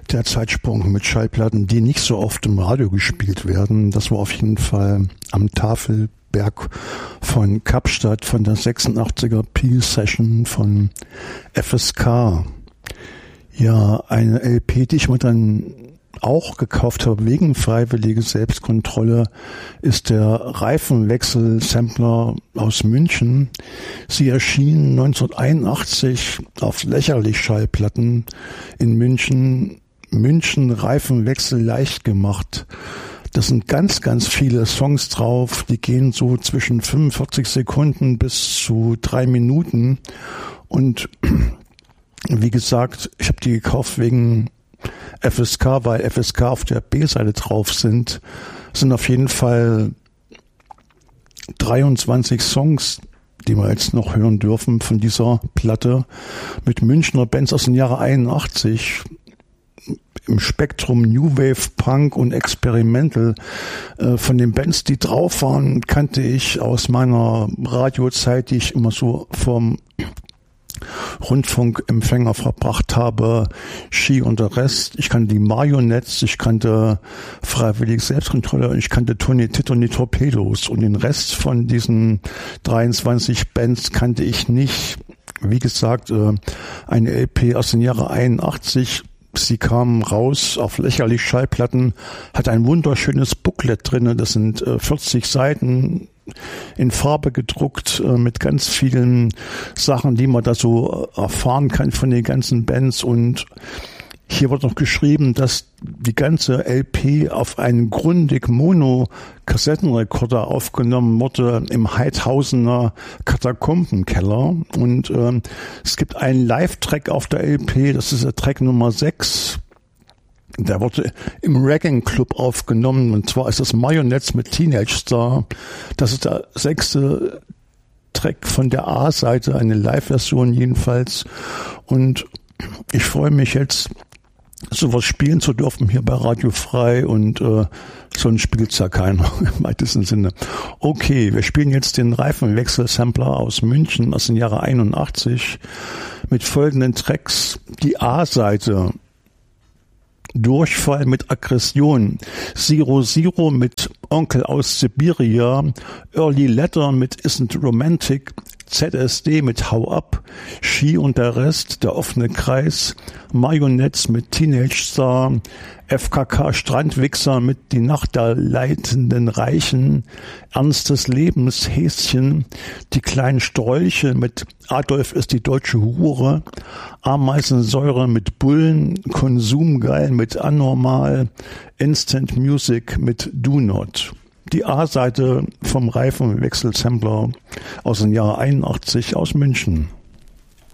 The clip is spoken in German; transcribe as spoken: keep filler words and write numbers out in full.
der Zeitsprung mit Schallplatten, die nicht so oft im Radio gespielt werden. Das war auf jeden Fall am Tafelberg von Kapstadt von der sechsundachtziger Peel-Session von F S K. Ja, eine L P, die ich mir dann auch gekauft habe wegen freiwillige Selbstkontrolle, ist der Reifenwechsel-Sampler aus München. Sie erschien neunzehnhunderteinundachtzig auf Lächerlich-Schallplatten in München. München Reifenwechsel leicht gemacht. Das sind ganz, ganz viele Songs drauf. Die gehen so zwischen fünfundvierzig Sekunden bis zu drei Minuten. Und wie gesagt, ich habe die gekauft wegen F S K, weil F S K auf der B-Seite drauf sind. Es sind auf jeden Fall dreiundzwanzig Songs, die wir jetzt noch hören dürfen von dieser Platte mit Münchner Bands aus dem Jahre einundachtzig. Im Spektrum New Wave, Punk und Experimental. Äh, von den Bands, die drauf waren, kannte ich aus meiner Radiozeit, die ich immer so vom Rundfunkempfänger verbracht habe, Ski und der Rest. Ich kannte die Marionettes, ich kannte Freiwillige Selbstkontrolle und ich kannte Tony Titt und die Torpedos. Und den Rest von diesen dreiundzwanzig Bands kannte ich nicht. Wie gesagt, eine L P aus den Jahren einundachtzig. Sie kam raus auf Lächerlich Schallplatten, hat ein wunderschönes Booklet drin. Das sind vierzig Seiten in Farbe gedruckt mit ganz vielen Sachen, die man da so erfahren kann von den ganzen Bands. Und hier wird noch geschrieben, dass die ganze L P auf einen Grundig Mono-Kassettenrekorder aufgenommen wurde im Heidhausener Katakombenkeller. Und äh, es gibt einen Live-Track auf der L P, das ist der Track Nummer sechs. Der wurde im Ragging Club aufgenommen, und zwar ist das Marionettes mit Teenage Star. Das ist der sechste Track von der A-Seite, eine Live-Version jedenfalls. Und ich freue mich jetzt, sowas spielen zu dürfen hier bei Radio Frei, und äh, sonst spielt's ja keiner im weitesten Sinne. Okay, wir spielen jetzt den Reifenwechsel-Sampler aus München aus dem Jahre einundachtzig mit folgenden Tracks. Die A-Seite: Durchfall mit Aggression, Zero Zero mit Onkel aus Sibiria, Early Letter mit Isn't Romantic, Z S D mit Hau ab, Ski und der Rest, der offene Kreis, Marionettes mit Teenage Star, F K K Strandwichser mit Die Nacht der leitenden Reichen, Ernst des Lebens Häschen, Die kleinen Strolche mit Adolf ist die deutsche Hure, Ameisensäure mit Bullen, Konsumgeil mit Anormal, Instant Music mit Do Not. Die A-Seite vom Reifenwechsel-Sampler aus dem Jahr einundachtzig aus München.